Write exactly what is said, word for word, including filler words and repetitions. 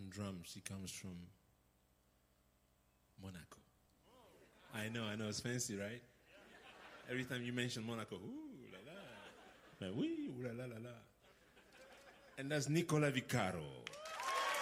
on drums. He comes from Monaco. I know, I know. It's fancy, right? Every time you mention Monaco, ooh, la la. Like, wee, ooh, la la la la. And that's Nicola Vicaro.